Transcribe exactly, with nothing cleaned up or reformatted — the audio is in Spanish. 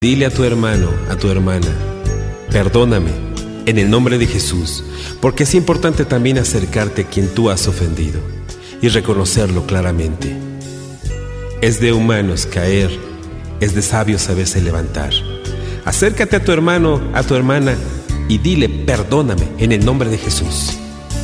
Dile a tu hermano, a tu hermana, perdóname, en el nombre de Jesús, porque es importante también acercarte a quien tú has ofendido y reconocerlo claramente. Es de humanos caer, es de sabios saberse levantar. Acércate a tu hermano, a tu hermana, y dile, perdóname, en el nombre de Jesús.